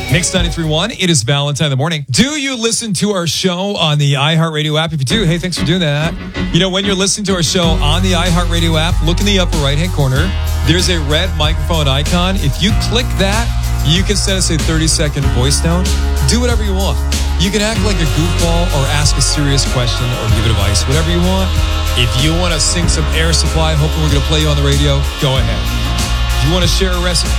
Mix 93.1, it is Valentine in the morning. Do you listen to our show on the iHeartRadio app? If you do, hey, thanks for doing that. You know, when you're listening to our show on the iHeartRadio app, look in the upper right-hand corner. There's a red microphone icon. If you click that, you can send us a 30-second voice note. Do whatever you want. You can act like a goofball or ask a serious question or give advice, whatever you want. If you want to sing some Air Supply, hoping we're going to play you on the radio, go ahead. If you want to share a recipe,